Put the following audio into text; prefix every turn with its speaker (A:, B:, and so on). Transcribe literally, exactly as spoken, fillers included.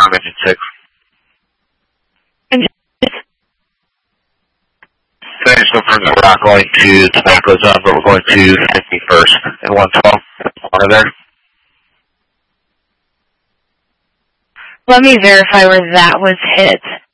A: confirm engine six.
B: Engine six.
A: Can I just confirm that we're not going to Tobacco Zone, but we're going to fifty-first and one twelve? Are there?
B: Let me verify where that was hit.